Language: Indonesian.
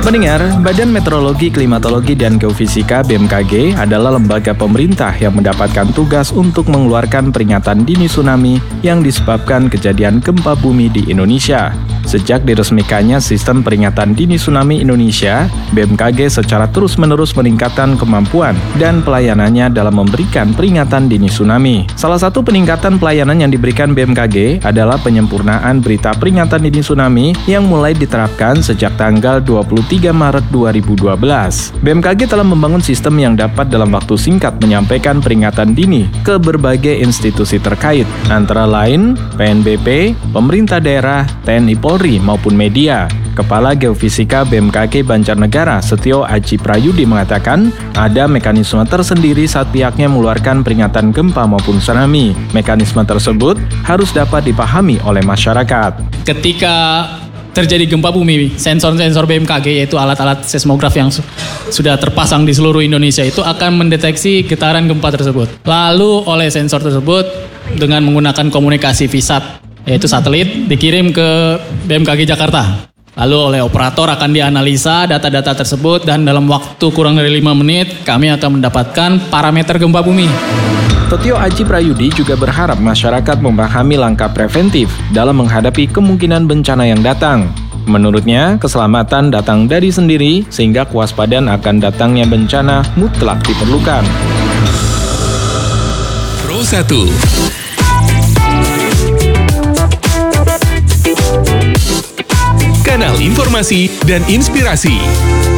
Pendengar, Badan Meteorologi, Klimatologi, dan Geofisika (BMKG) adalah lembaga pemerintah yang mendapatkan tugas untuk mengeluarkan peringatan dini tsunami yang disebabkan kejadian gempa bumi di Indonesia. Sejak diresmikannya Sistem Peringatan Dini Tsunami Indonesia, BMKG secara terus-menerus meningkatkan kemampuan dan pelayanannya dalam memberikan peringatan dini tsunami. Salah satu peningkatan pelayanan yang diberikan BMKG adalah penyempurnaan berita peringatan dini tsunami yang mulai diterapkan sejak tanggal 23 Maret 2012. BMKG telah membangun sistem yang dapat dalam waktu singkat menyampaikan peringatan dini ke berbagai institusi terkait, antara lain PNBP, pemerintah daerah, TNI Polri, maupun media. Kepala Geofisika BMKG Banjarnegara, Setio Aji Prayudi mengatakan, ada mekanisme tersendiri saat pihaknya mengeluarkan peringatan gempa maupun tsunami. Mekanisme tersebut harus dapat dipahami oleh masyarakat. Ketika terjadi gempa bumi, sensor-sensor BMKG, yaitu alat-alat seismograf yang sudah terpasang di seluruh Indonesia, itu akan mendeteksi getaran gempa tersebut. Lalu oleh sensor tersebut dengan menggunakan komunikasi VSAT, yaitu satelit, dikirim ke BMKG Jakarta. Lalu oleh operator akan dianalisa data-data tersebut dan dalam waktu kurang dari 5 menit kami akan mendapatkan parameter gempa bumi. Setio Aji Prayudi juga berharap masyarakat memahami langkah preventif dalam menghadapi kemungkinan bencana yang datang. Menurutnya, keselamatan datang dari sendiri sehingga kewaspadaan akan datangnya bencana mutlak diperlukan. Pro 1. Kanal informasi dan inspirasi.